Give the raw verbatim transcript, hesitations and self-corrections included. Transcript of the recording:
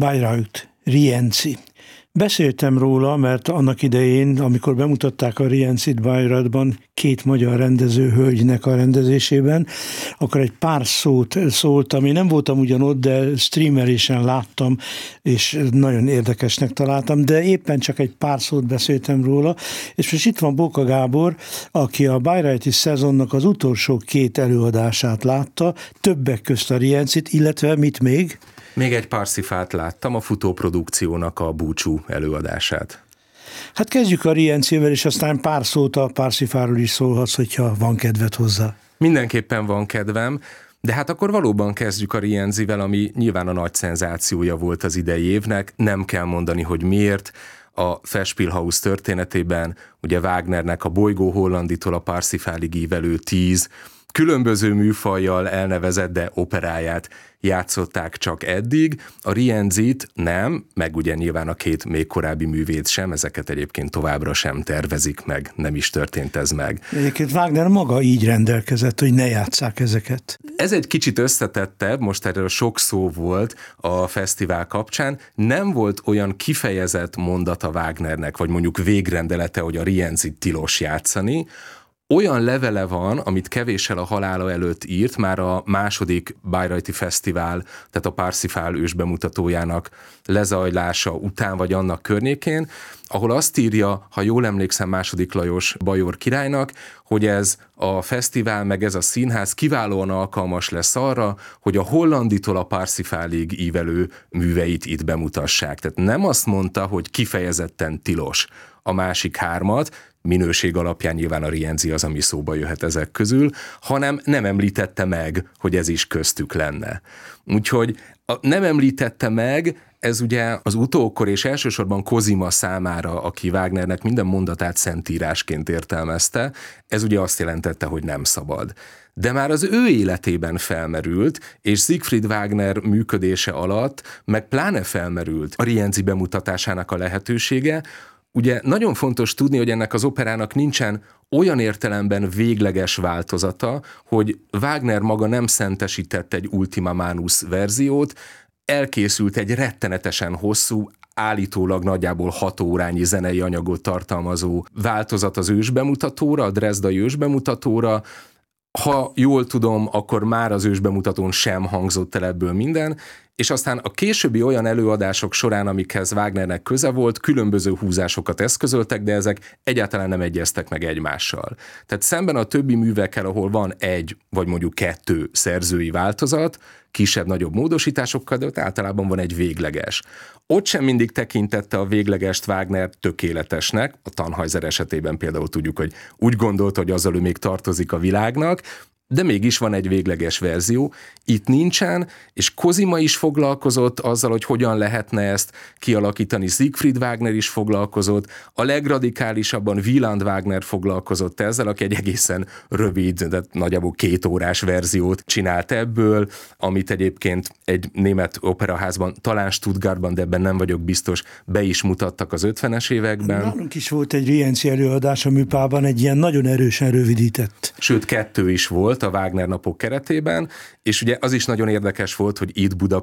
Bayreuth, Rienzi. Beszéltem róla, mert annak idején, amikor bemutatták a Rienzit Bayreuthban két magyar rendező hölgynek a rendezésében, akkor egy pár szót szóltam. Én nem voltam ugyan ott, de streamerésen láttam, és nagyon érdekesnek találtam, de éppen csak egy pár szót beszéltem róla. És most itt van Bóka Gábor, aki a Bayreuthi szezonnak az utolsó két előadását látta, többek közt a Rienzit, illetve mit még? Még egy Parsifalt láttam, a futóprodukciónak a búcsú előadását. Hát kezdjük a Rienzivel, és aztán pár szót a Parsifalról is szólhatsz, hogyha van kedved hozzá. Mindenképpen van kedvem, de hát akkor valóban kezdjük a Rienzivel, ami nyilván a nagy szenzációja volt az idei évnek, nem kell mondani, hogy miért. A Festspielhaus történetében ugye Wagnernek a Bolygó Hollanditól a Parsifalig ívelő tíz különböző műfajjal elnevezett, de operáját játszották csak eddig. A Rienzit nem, meg ugye nyilván a két még korábbi művét sem, ezeket egyébként továbbra sem tervezik meg, nem is történt ez meg. Egyébként Wagner maga így rendelkezett, hogy ne játsszák ezeket. Ez egy kicsit összetettebb, most erről sok szó volt a fesztivál kapcsán, nem volt olyan kifejezett mondata Wagnernek, vagy mondjuk végrendelete, hogy a Rienzit tilos játszani. Olyan levele van, amit kevéssel a halála előtt írt, már a második Bayreuthi Fesztivál, tehát a Parsifal ős bemutatójának lezajlása után vagy annak környékén, ahol azt írja, ha jól emlékszem, második Lajos bajor királynak, hogy ez a fesztivál, meg ez a színház kiválóan alkalmas lesz arra, hogy a Hollanditól a Parsifalig ívelő műveit itt bemutassák. Tehát nem azt mondta, hogy kifejezetten tilos a másik hármat, minőség alapján nyilván a Rienzi az, ami szóba jöhet ezek közül, hanem nem említette meg, hogy ez is köztük lenne. Úgyhogy a nem említette meg, ez ugye az utókor és elsősorban Cosima számára, aki Wagnernek minden mondatát szentírásként értelmezte, ez ugye azt jelentette, hogy nem szabad. De már az ő életében felmerült, és Siegfried Wagner működése alatt meg pláne felmerült a Rienzi bemutatásának a lehetősége. Ugye nagyon fontos tudni, hogy ennek az operának nincsen olyan értelemben végleges változata, hogy Wagner maga nem szentesített egy Ultima Manus verziót, elkészült egy rettenetesen hosszú, állítólag nagyjából hat órányi zenei anyagot tartalmazó változat az ősbemutatóra, a Dresdai ősbemutatóra. Ha jól tudom, akkor már az ősbemutatón sem hangzott el ebből minden, és aztán a későbbi olyan előadások során, amikhez Wagnernek köze volt, különböző húzásokat eszközöltek, de ezek egyáltalán nem egyeztek meg egymással. Tehát szemben a többi művekkel, ahol van egy, vagy mondjuk kettő szerzői változat, kisebb-nagyobb módosításokkal, de ott általában van egy végleges. Ott sem mindig tekintette a véglegest Wagner tökéletesnek, a Tannhäuser esetében például tudjuk, hogy úgy gondolta, hogy azzal ő még tartozik a világnak, de mégis van egy végleges verzió. Itt nincsen, és Cosima is foglalkozott azzal, hogy hogyan lehetne ezt kialakítani, Siegfried Wagner is foglalkozott, a legradikálisabban Wieland Wagner foglalkozott ezzel, aki egy egészen rövid, de nagyjából két órás verziót csinált ebből, amit egyébként egy német operaházban, talán Stuttgartban, de ebben nem vagyok biztos, be is mutattak az ötvenes években. Nálunk is volt egy Rienzi előadás a Műpában, egy ilyen nagyon erősen rövidített. Sőt, kettő is volt a Wagner napok keretében, és ugye az is nagyon érdekes volt, hogy itt Budapesten